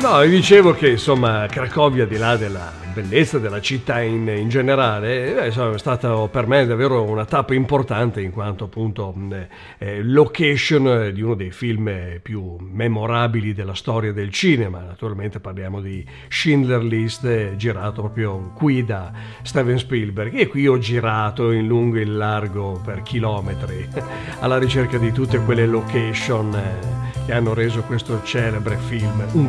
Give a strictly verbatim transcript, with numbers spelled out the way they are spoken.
No, dicevo che insomma Cracovia, al di là della bellezza della città in, in generale, eh, insomma, è stata per me davvero una tappa importante in quanto appunto eh, location di uno dei film più memorabili della storia del cinema. Naturalmente parliamo di Schindler List, eh, girato proprio qui da Steven Spielberg, e qui ho girato in lungo e in largo per chilometri alla ricerca di tutte quelle location eh, che hanno reso questo celebre film un